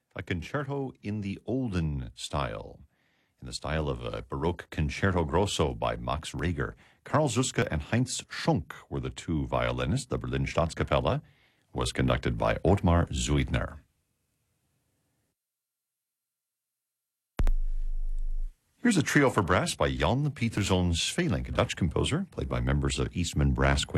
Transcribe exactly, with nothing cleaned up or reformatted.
a concerto in the olden style, in the style of a Baroque concerto grosso by Max Reger. Karl Zuska and Heinz Schunk were the two violinists. The Berlin Staatskapelle was conducted by Ottmar Zuidner. Here's a trio for brass by Jan Pieterszoon Sweelinck, a Dutch composer, played by members of Eastman Brass Quintet.